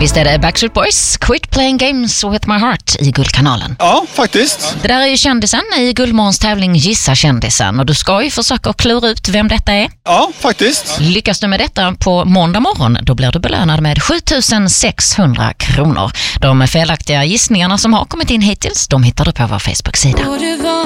Visst är det Backstreet Boys, Quit Playing Games with My Heart i Guldkanalen. Ja, faktiskt. Det där är ju kändisen i Guldmorgons tävling Gissa kändisen. Och du ska ju försöka klura ut vem detta är. Ja, faktiskt. Lyckas du med detta på måndag morgon, då blir du belönad med 7600 kronor. De felaktiga gissningarna som har kommit in hittills, de hittar du på vår Facebook-sida.